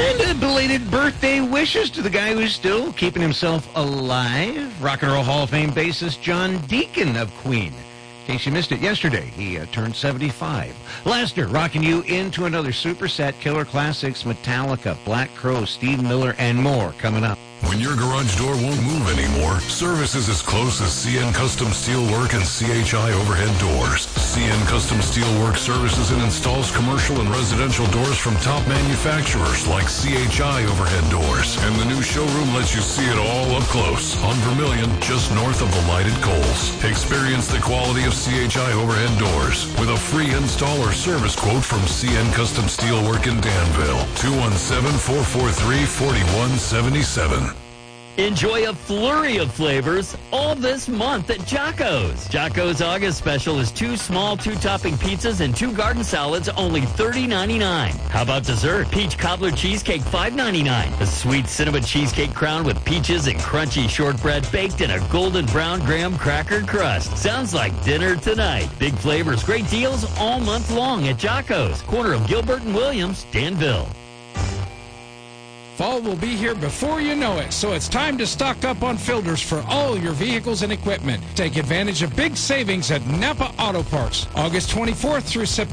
And belated birthday wishes to the guy who's still keeping himself alive. Rock and Roll Hall of Fame bassist John Deacon of Queen. In case you missed it yesterday, he turned 75. Lester rocking you into another superset, Killer Classics, Metallica, Black Crow, Steve Miller, and more coming up. When your garage door won't move anymore, service is as close as CN Custom Steelwork and CHI Overhead Doors. CN Custom Steelwork services and installs commercial and residential doors from top manufacturers like CHI Overhead Doors. And the new showroom lets you see it all up close on Vermilion, just north of the lighted Coles. Experience the quality of CHI Overhead Doors with a free install or service quote from CN Custom Steelwork in Danville. 217-443-4177. Enjoy a flurry of flavors all this month at Jocko's. Jocko's August special is 2 small 2-topping pizzas and 2 garden salads, only $30.99. How about dessert? Peach cobbler cheesecake, $5.99. A sweet cinnamon cheesecake crowned with peaches and crunchy shortbread baked in a golden brown graham cracker crust. Sounds like dinner tonight. Big flavors, great deals all month long at Jocko's, corner of Gilbert and Williams, Danville. Fall will be here before you know it, so it's time to stock up on filters for all your vehicles and equipment. Take advantage of big savings at Napa Auto Parts, August 24th through September.